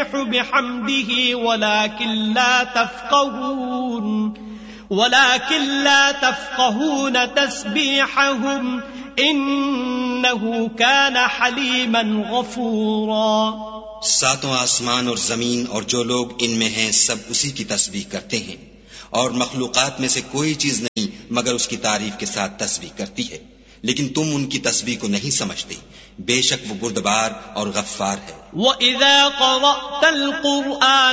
युसब्बिहु बिहम्दिही वलाकिन ला तफ़क़हून तस्बीहहुम इन्नहु कान हलीमन गफ़ूरा। सातों आसमान और जमीन और जो लोग इनमें हैं सब उसी की तस्बीह करते हैं, और मखलूकात में से कोई चीज नहीं मगर उसकी तारीफ के साथ तस्बीह करती है, लेकिन तुम उनकी तस्बीह को नहीं समझते। बेशक वो बुर्दबार और गफ्फार है।